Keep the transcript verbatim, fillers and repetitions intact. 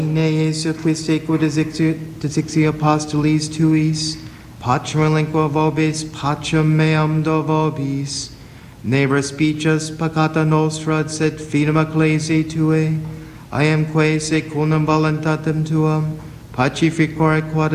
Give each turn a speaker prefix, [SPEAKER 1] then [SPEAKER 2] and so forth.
[SPEAKER 1] Ne Jesu Christe codicitio apostolis tuis, pacem lingua vobis, pacem meam do vobis, ne respices peccata nostra, sed fidem ecclesiae Tuae, I am quae secundum voluntatem Tuam, pacificore quod